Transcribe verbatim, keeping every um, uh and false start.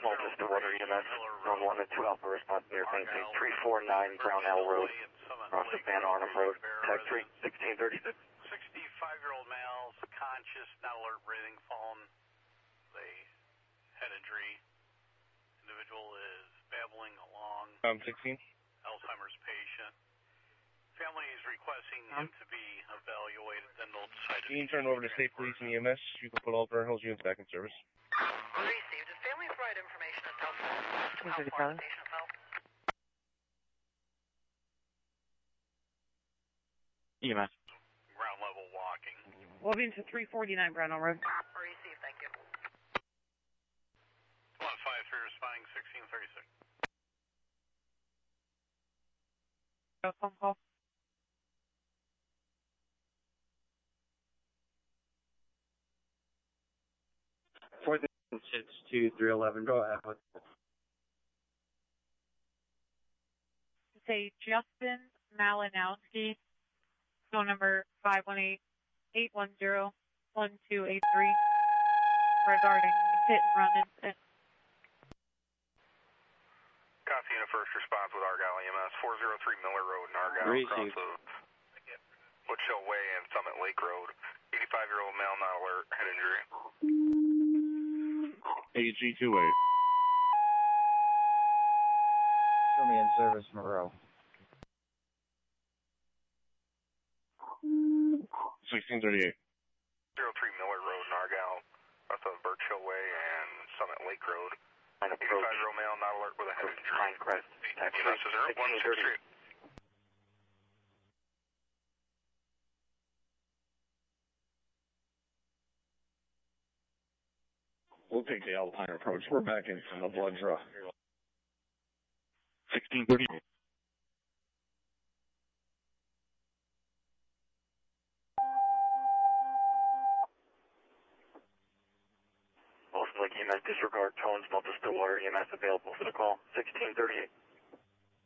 Multis to Water E M S, zone one to two Alpha response near Painting, three four nine Brownell Road, across the Van Arnhem Road, tag three, sixteen thirty-six. sixty-five-year-old male, conscious, not alert, breathing, fallen, a head injury. Individual is babbling along. Um, sixteen. Alzheimer's patient. Family is requesting him to be evaluated, then they'll decide. Can you turn over to State Police and E M S? You can put all Burn Hills units back in service. Received. Did family provide information as to how, how far the patient fell? E M S. Ground level walking. Moving to three forty-nine Brownell Road. Received. Thank you. one five three responding sixteen thirty-six. Phone call. four six two three eleven, go ahead. Say Justin Malinowski, phone number five one eight, eight one zero, one two eight three, regarding hit and run incident. Copy unit first response with Argyle E M S, four oh three Miller Road in Argyle, Received. across of Woodshell Way and Summit Lake Road. eighty-five-year-old male, not alert, head injury. A G two eight. Show me in service, Monroe. sixteen thirty-eight. oh three Miller Road in Argyle, across of Birchill Way and Summit Lake Road. eighty-five-year-old male, not alert with a head injury. Pinecrest, tag E M S is zero one six three. We'll take the Alpine approach. We're back in from the blood draw. sixteen thirty-eight. Boston Lake E M S, disregard tones, Multis to Water E M S available for the call, sixteen thirty-eight.